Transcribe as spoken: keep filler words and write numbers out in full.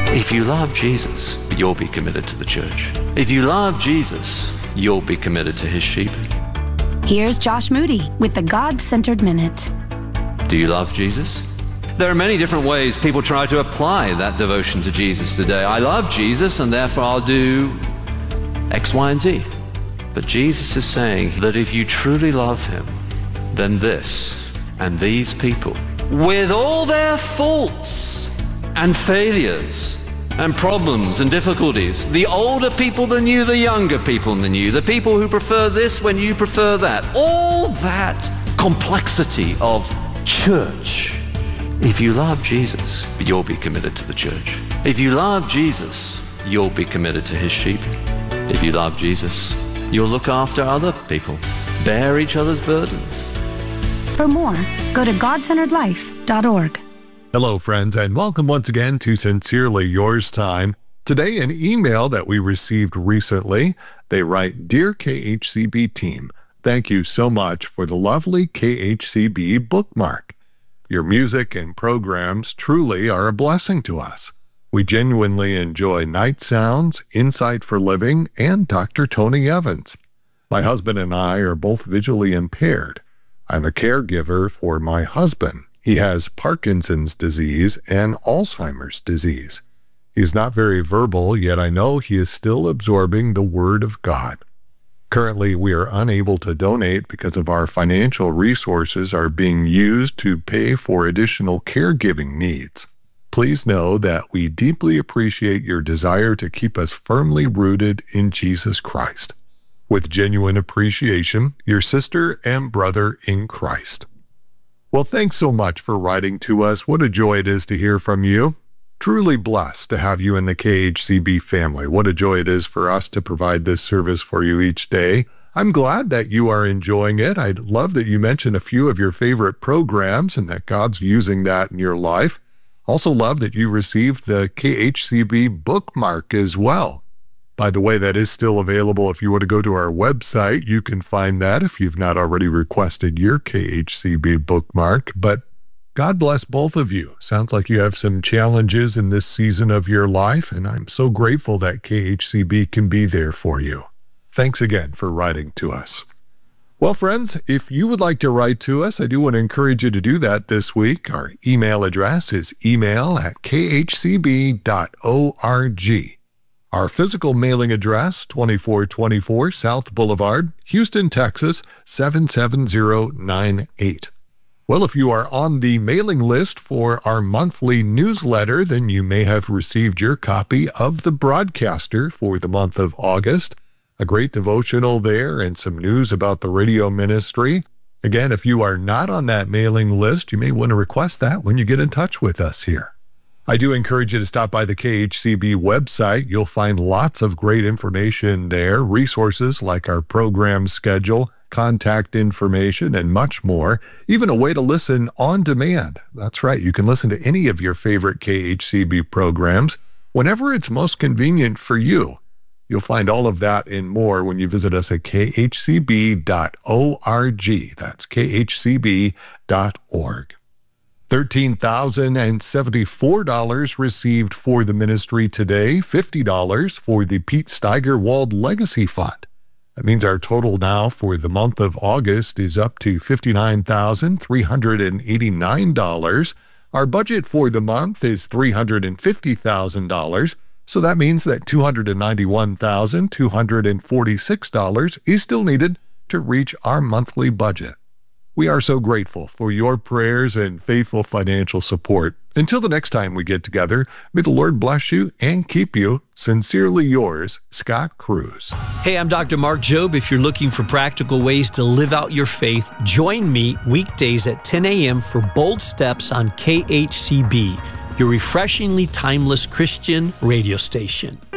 If you love Jesus, you'll be committed to the church. If you love Jesus, you'll be committed to his sheep. Here's Josh Moody with the God-Centered Minute. Do you love Jesus? There are many different ways people try to apply that devotion to Jesus today. I love Jesus, and therefore I'll do X, Y, and Z. But Jesus is saying that if you truly love him, then this and these people, with all their faults and failures and problems and difficulties, the older people than you, the younger people than you, the people who prefer this when you prefer that, all that complexity of church. If you love Jesus, you'll be committed to the church. If you love Jesus, you'll be committed to his sheep. If you love Jesus, you'll look after other people, bear each other's burdens. For more, go to god centered life dot org. Hello, friends, and welcome once again to Sincerely Yours Time. Today, an email that we received recently. They write, "Dear K H C B team, thank you so much for the lovely K H C B bookmark. Your music and programs truly are a blessing to us. We genuinely enjoy Night Sounds, Insight for Living, and Doctor Tony Evans. My husband and I are both visually impaired. I'm a caregiver for my husband. He has Parkinson's disease and Alzheimer's disease. He is not very verbal, yet I know he is still absorbing the Word of God. Currently, we are unable to donate because of our financial resources are being used to pay for additional caregiving needs. Please know that we deeply appreciate your desire to keep us firmly rooted in Jesus Christ. With genuine appreciation, your sister and brother in Christ." Well, thanks so much for writing to us. What a joy it is to hear from you. Truly blessed to have you in the K H C B family. What a joy it is for us to provide this service for you each day. I'm glad that you are enjoying it. I'd love that you mention a few of your favorite programs and that God's using that in your life. Also love that you received the K H C B bookmark as well. By the way, that is still available. If you want to go to our website, you can find that if you've not already requested your K H C B bookmark. But God bless both of you. Sounds like you have some challenges in this season of your life, and I'm so grateful that K H C B can be there for you. Thanks again for writing to us. Well, friends, if you would like to write to us, I do want to encourage you to do that this week. Our email address is email at k h c b dot org. Our physical mailing address, twenty-four twenty-four South Boulevard, Houston, Texas, seven seven zero nine eight. Well, if you are on the mailing list for our monthly newsletter, then you may have received your copy of The Broadcaster for the month of August. A great devotional there and some news about the radio ministry. Again, if you are not on that mailing list, you may want to request that when you get in touch with us here. I do encourage you to stop by the K H C B website. You'll find lots of great information there, resources like our program schedule, contact information, and much more, even a way to listen on demand. That's right, you can listen to any of your favorite K H C B programs whenever it's most convenient for you. You'll find all of that and more when you visit us at k h c b dot org. That's k h c b dot org. thirteen thousand seventy-four dollars received for the ministry today, fifty dollars for the Pete Steigerwald Legacy Fund. That means our total now for the month of August is up to fifty-nine thousand three hundred eighty-nine dollars. Our budget for the month is three hundred fifty thousand dollars. So that means that two hundred ninety-one thousand two hundred forty-six dollars is still needed to reach our monthly budget. We are so grateful for your prayers and faithful financial support. Until the next time we get together, may the Lord bless you and keep you. Sincerely yours, Scott Cruz. Hey, I'm Doctor Mark Jobe. If you're looking for practical ways to live out your faith, join me weekdays at ten a.m. for Bold Steps on K H C B, your refreshingly timeless Christian radio station.